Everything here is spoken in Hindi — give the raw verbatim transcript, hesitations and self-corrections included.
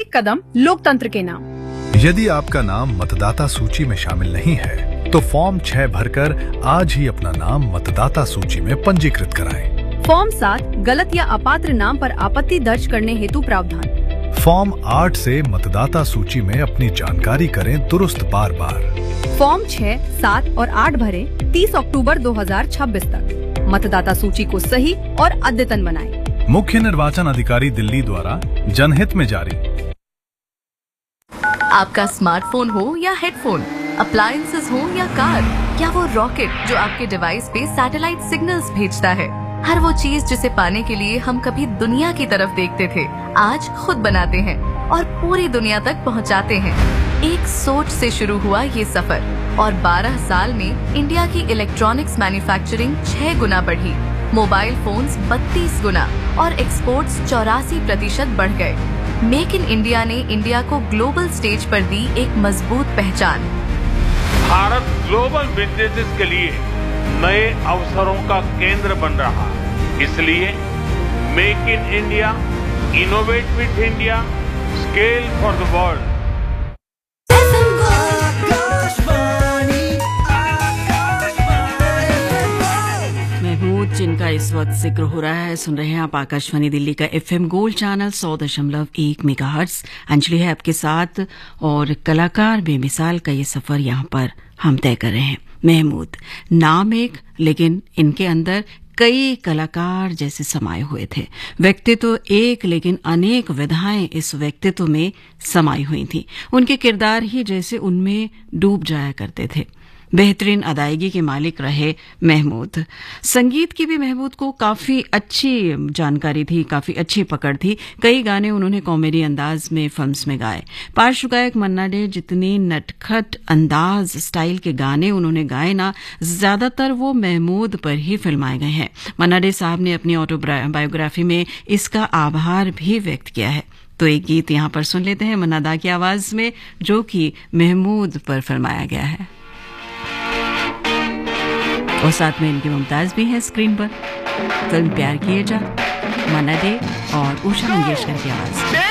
एक कदम लोकतंत्र के नाम। यदि आपका नाम मतदाता सूची में शामिल नहीं है तो फॉर्म छह भरकर आज ही अपना नाम मतदाता सूची में पंजीकृत कराएं। फॉर्म सात गलत या अपात्र नाम पर आपत्ति दर्ज करने हेतु प्रावधान। फॉर्म आठ से मतदाता सूची में अपनी जानकारी करें दुरुस्त बार बार। फॉर्म छह, सात और आठ भरे तीस अक्टूबर दो हजार छब्बीस तक। मतदाता सूची को सही और अद्यतन बनाएं। मुख्य निर्वाचन अधिकारी दिल्ली द्वारा जनहित में जारी। आपका स्मार्टफोन हो या हेडफोन, अप्लायंसेस हो या कार, या वो रॉकेट जो आपके डिवाइस पे सैटेलाइट सिग्नल्स भेजता है, हर वो चीज जिसे पाने के लिए हम कभी दुनिया की तरफ देखते थे, आज खुद बनाते हैं और पूरी दुनिया तक पहुंचाते हैं। एक सोच से शुरू हुआ ये सफर और बारह साल में इंडिया की इलेक्ट्रॉनिक्स मैन्युफैक्चरिंग छह गुना बढ़ी, मोबाइल फोन्स बत्तीस गुना और एक्सपोर्ट्स चौरासी प्रतिशत बढ़ गए। मेक इन इंडिया ने इंडिया को ग्लोबल स्टेज पर दी एक मजबूत पहचान। भारत ग्लोबल बिजनेसेस के लिए नए अवसरों का केंद्र बन रहा है। इसलिए make in India, innovate with India, scale for the world. Mahmood जिनका इस वक्त जिक्र हो रहा है, सुन रहे हैं आप आकाशवाणी दिल्ली का एफएम गोल्ड चैनल सौ दशमलव एक मेगाहर्ट्ज। अंजलि है आपके साथ और कलाकार बेमिसाल का ये सफर यहाँ पर हम तय कर रहे हैं। महमूद नाम एक, लेकिन इनके अंदर कई कलाकार जैसे समाये हुए थे। व्यक्तित्व एक, लेकिन अनेक विधाएं इस व्यक्तित्व में समाई हुई थी। उनके किरदार ही जैसे उनमें डूब जाया करते थे। बेहतरीन अदायगी के मालिक रहे महमूद। संगीत की भी महमूद को काफी अच्छी जानकारी थी, काफी अच्छी पकड़ थी। कई गाने उन्होंने कॉमेडी अंदाज में फिल्म्स में गाए। पार्श्व गायक मन्ना डे जितने नटखट अंदाज स्टाइल के गाने उन्होंने गाए ना, ज्यादातर वो महमूद पर ही फिल्माए गए हैं। मन्ना डे साहब ने अपनी ऑटोबायोग्राफी में इसका आभार भी व्यक्त किया है। तो एक गीत यहाँ पर सुन लेते हैं मन्ना दा की आवाज में, जो कि महमूद पर फिल्माया गया है और साथ में इनकी मुमताज भी है स्क्रीन पर। फिल्म प्यार किए जा, मन्ना डे और उषा मंगेशकर की आवाज।